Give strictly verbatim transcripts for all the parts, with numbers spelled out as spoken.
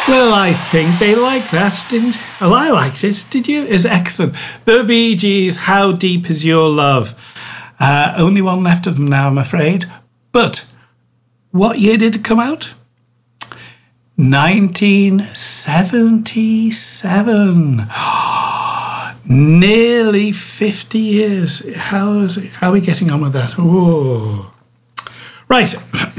Well, I think they liked that, didn't? Well, I liked it. Did you? It's excellent. The Bee Gees, How Deep Is Your Love? Uh, only one left of them now, I'm afraid. But what year did it come out? nineteen seventy-seven. Nearly fifty years. How is it? How are we getting on with that? Whoa. Right.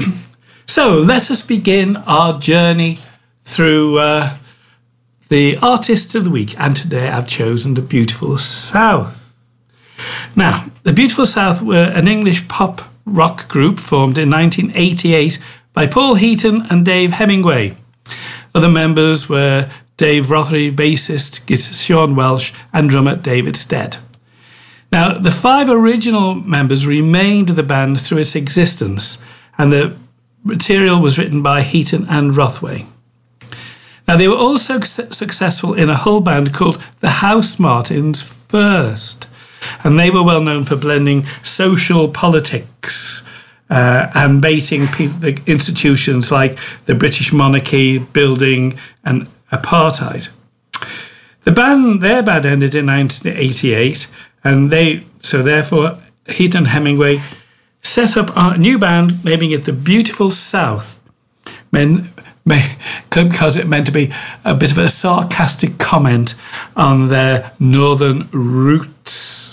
So let us begin our journey through uh, the artists of the week. And today I've chosen the Beautiful South. Now, the Beautiful South were an English pop rock group formed in nineteen eighty-eight by Paul Heaton and Dave Hemingway. Other members were Dave Rothery, bassist, guitarist Sean Welsh, and drummer David Stead. Now, the five original members remained with the band through its existence, and the material was written by Heaton and Rothway. Now, they were also su- successful in a Hull band called the House Martins first, and they were well known for blending social politics uh, and baiting people, the institutions like the British monarchy, building, and apartheid. The band, their band ended in nineteen eighty-eight, and they, so therefore, Heaton and Hemingway set up a new band, naming it the Beautiful South, Men, may, because it meant to be a bit of a sarcastic comment on their northern roots.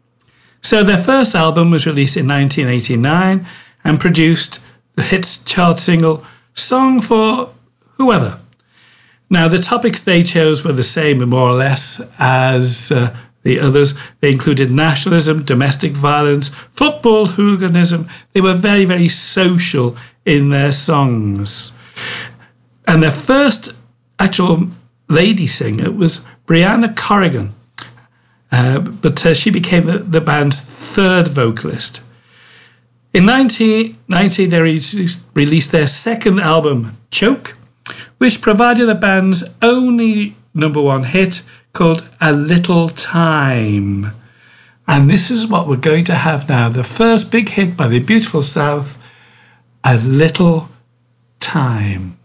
So their first album was released in nineteen eighty-nine and produced the hit chart single, Song for Whoever. Now, the topics they chose were the same, more or less, as uh, the others. They included nationalism, domestic violence, football hooliganism. They were very, very social in their songs. And their first actual lady singer was Brianna Corrigan, uh, but uh, she became the, the band's third vocalist. In nineteen ninety, they re- released their second album, Choke, which provided the band's only number one hit called A Little Time. And this is what we're going to have now, the first big hit by the Beautiful South, A Little Time.